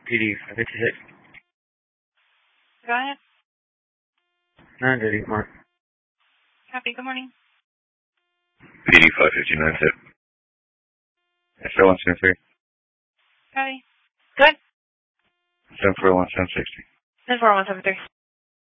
PD 556. Go ahead. 930, Mark. Copy. Good morning. PD 559, tip. SR173. Copy. Good. 741, 760. 74173.